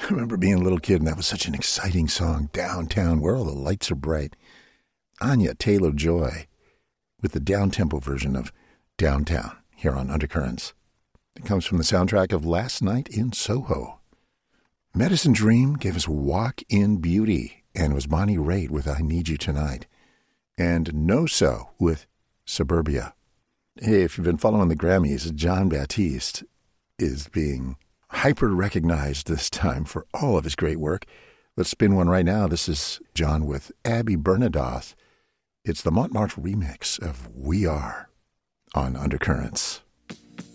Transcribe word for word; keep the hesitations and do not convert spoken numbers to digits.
I remember being a little kid, and that was such an exciting song, Downtown, where all the lights are bright. Anya Taylor-Joy with the down-tempo version of Downtown here on Undercurrents. It comes from the soundtrack of Last Night in Soho. Medicine Dream gave us Walk in Beauty, and was Bonnie Raitt with I Need You Tonight. And No So with Suburbia. Hey, if you've been following the Grammys, Jon Batiste is being hyper-recognized this time for all of his great work. Let's spin one right now. This is John with Abby Bernadotte. It's the Montmartre remix of We Are on Undercurrents.